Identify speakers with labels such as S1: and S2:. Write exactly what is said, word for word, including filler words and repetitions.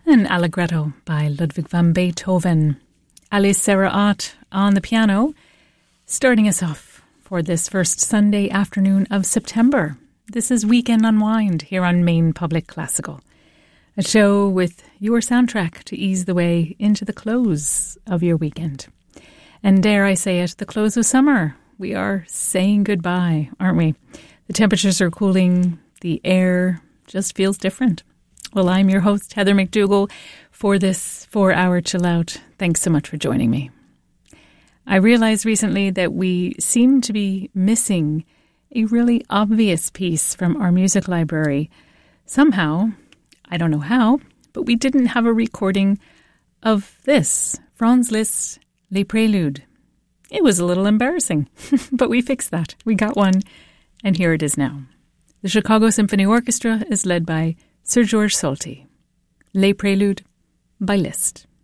S1: An Allegretto by Ludwig van Beethoven. Alice Sarah Ott on the piano, starting us off for this first Sunday afternoon of September. This is Weekend Unwind here on Maine Public Classical, a show with your soundtrack to ease the way into the close of your weekend. And dare I say it, the close of summer. We are saying goodbye, aren't we? The temperatures are cooling, the air just feels different. Well, I'm your host, Heather McDougall, for this four-hour chill out. Thanks so much for joining me. I realized recently that we seem to be missing a really obvious piece from our music library. Somehow, I don't know how, but we didn't have a recording of this, Franz Liszt's Les Préludes. It was a little embarrassing, but we fixed that. We got one, and here it is now. The Chicago Symphony Orchestra is led by Sir George Solti. Les Préludes by Liszt.